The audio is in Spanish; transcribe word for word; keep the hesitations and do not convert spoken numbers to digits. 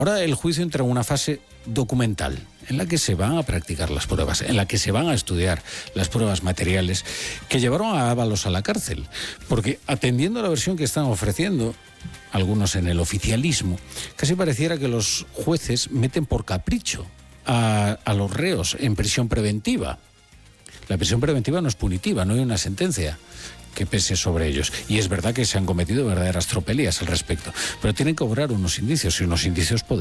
Ahora el juicio entra en una fase documental, en la que se van a practicar las pruebas, en la que se van a estudiar las pruebas materiales que llevaron a Ábalos a la cárcel. Porque atendiendo a la versión que están ofreciendo algunos en el oficialismo, casi pareciera que los jueces meten por capricho a, a los reos en prisión preventiva. La prisión preventiva no es punitiva, no hay una sentencia que pese sobre ellos. Y es verdad que se han cometido verdaderas tropelías al respecto, pero tienen que obrar unos indicios y unos indicios poderosos.